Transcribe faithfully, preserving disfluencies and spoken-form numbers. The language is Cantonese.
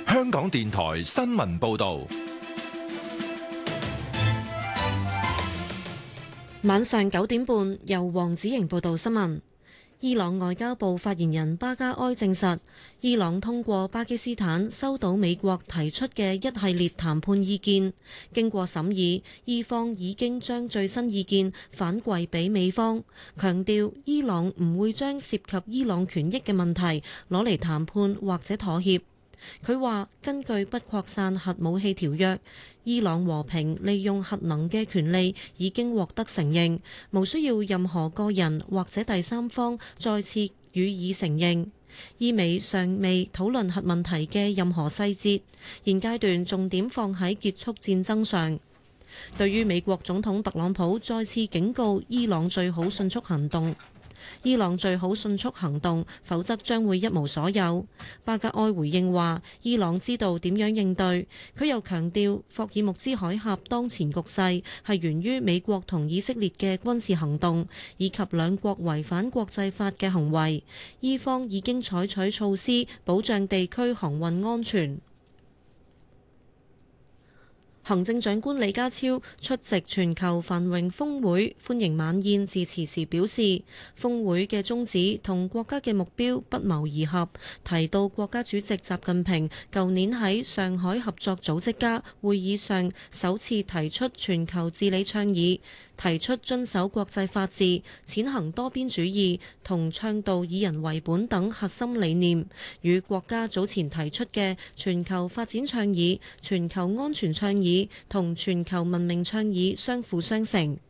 香港電台新聞報道。 晚上九點半，由黃子瑩報道新聞。伊朗外交部發言人巴加埃證實，伊朗通過巴基斯坦收到美國提出嘅一系列談判意見，經過審議，伊方已經將最新意見反饋俾美方，強調伊朗唔會將涉及伊朗權益嘅問題攞嚟談判或者妥協。佢話：根據不擴散核武器條約，伊朗和平利用核能嘅權利已經獲得承認，無需要任何個人或者第三方再次予以承認。伊美尚未討論核問題嘅任何細節，現階段重點放喺結束戰爭上。對於美國總統特朗普再次警告伊朗最好迅速行動。伊朗最好迅速行動，否則將會一無所有。巴格埃回應話：伊朗知道點樣應對。佢又強調，霍爾木茲海峽當前局勢係源於美國同以色列嘅軍事行動，以及兩國違反國際法嘅行為。伊方已經採取措施保障地區航運安全。行政長官李家超出席全球繁榮峰會歡迎晚宴致辭時表示，峰會嘅宗旨同國家嘅目標不謀而合，提到國家主席習近平舊年喺上海合作組織家會議上首次提出全球治理倡議，提出遵守國際法治、踐行多邊主義同倡導以人為本等核心理念，與國家早前提出嘅全球發展倡議、全球安全倡議同全球文明倡議相輔相成。